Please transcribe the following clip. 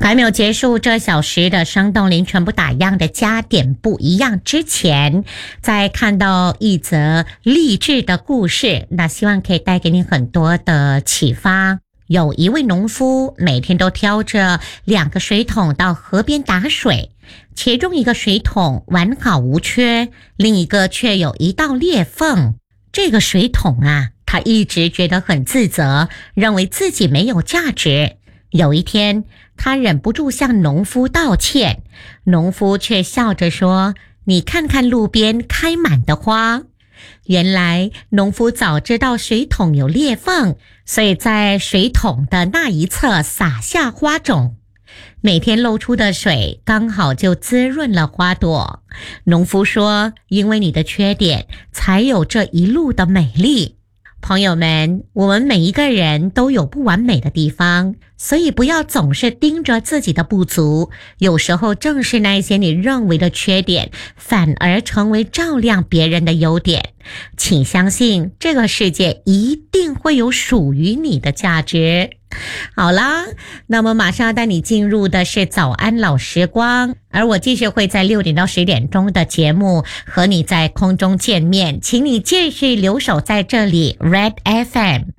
还没有结束这小时的生动零全部打样的加点不一样之前，在看到一则励志的故事，那希望可以带给你很多的启发。有一位农夫每天都挑着2个水桶到河边打水，其中一个水桶完好无缺，另一个却有一道裂缝。这个水桶啊，他一直觉得很自责，认为自己没有价值。有一天，他忍不住向农夫道歉，农夫却笑着说：“你看看路边开满的花。”原来农夫早知道水桶有裂缝，所以在水桶的那一侧撒下花种，每天漏出的水刚好就滋润了花朵。农夫说：“因为你的缺点，才有这一路的美丽。”朋友们，我们每一个人都有不完美的地方，所以不要总是盯着自己的不足，有时候正是那些你认为的缺点，反而成为照亮别人的优点。请相信，这个世界一定会有属于你的价值。好啦，那么马上要带你进入的是早安老时光，而我继续会在6点到10点钟的节目和你在空中见面，请你继续留守在这里 Red FM。